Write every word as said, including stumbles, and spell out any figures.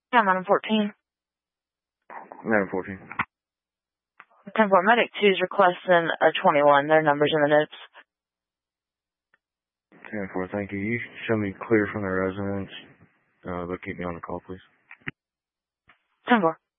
Yeah, I'm on fourteen. nine fourteen. ten four, Medic two is requesting a twenty-one. Their number's in the notes. ten four, thank you. You can show me clear from the residence. Uh, they'll keep me on the call, please. ten four.